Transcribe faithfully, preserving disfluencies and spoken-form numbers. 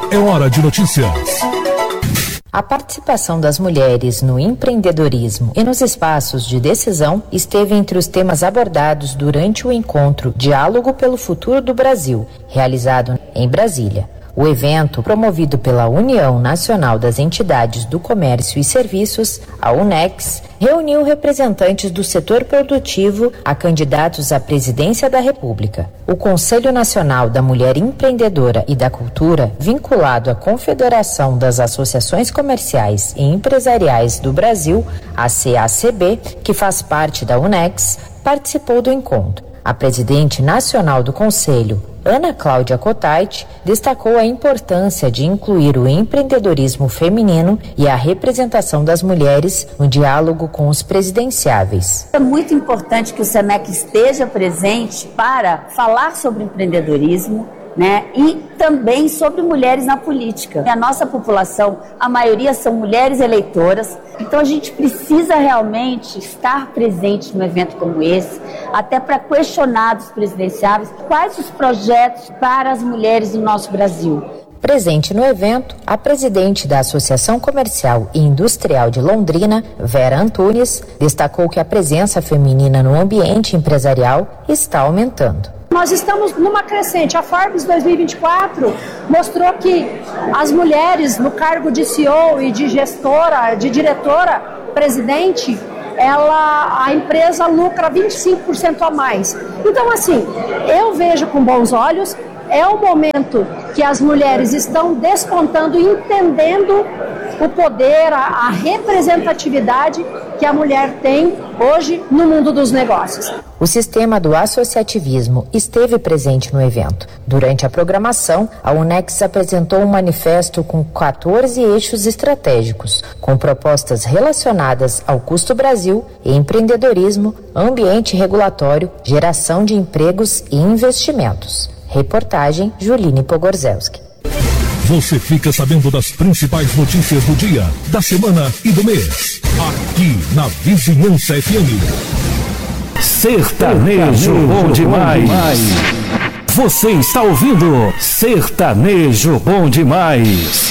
É hora de notícias. A participação das mulheres no empreendedorismo e nos espaços de decisão esteve entre os temas abordados durante o encontro Diálogo pelo Futuro do Brasil, realizado em Brasília. O evento, promovido pela União Nacional das Entidades do Comércio e Serviços, a UNEX, reuniu representantes do setor produtivo a candidatos à presidência da República. O Conselho Nacional da Mulher Empreendedora e da Cultura, vinculado à Confederação das Associações Comerciais e Empresariais do Brasil, a C A C B, que faz parte da UNEX, participou do encontro. A presidente nacional do Conselho, Ana Cláudia Cotait, destacou a importância de incluir o empreendedorismo feminino e a representação das mulheres no diálogo com os presidenciáveis. É muito importante que o SEMEC esteja presente para falar sobre empreendedorismo, né? E também sobre mulheres na política. A nossa população, a maioria são mulheres eleitoras, então a gente precisa realmente estar presente num evento como esse, até para questionar dos presidenciáveis quais os projetos para as mulheres do nosso Brasil. Presente no evento, a presidente da Associação Comercial e Industrial de Londrina, Vera Antunes, destacou que a presença feminina no ambiente empresarial está aumentando. Nós estamos numa crescente. A Forbes dois mil e vinte e quatro mostrou que as mulheres no cargo de C E O e de gestora, de diretora, presidente, ela, a empresa lucra vinte e cinco por cento a mais. Então, assim, eu vejo com bons olhos, é o momento que as mulheres estão despontando e entendendo o poder, a, a representatividade que a mulher tem hoje no mundo dos negócios. O sistema do associativismo esteve presente no evento. Durante a programação, a UNEX apresentou um manifesto com quatorze eixos estratégicos, com propostas relacionadas ao Custo Brasil, empreendedorismo, ambiente regulatório, geração de empregos e investimentos. Reportagem Juline Pogorzelski. Você fica sabendo das principais notícias do dia, da semana e do mês. Aqui na Vizinhança F M. Sertanejo bom demais. Você está ouvindo Sertanejo bom demais.